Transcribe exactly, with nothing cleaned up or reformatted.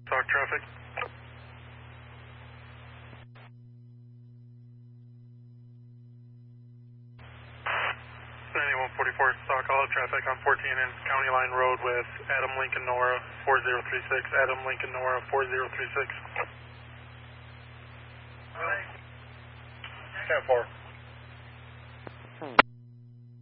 Stock traffic. ninety-one forty-four stock all traffic on fourteen and County Line Road with Adam Lincoln Nora four zero three six. Adam Lincoln Nora four zero three six. ten four.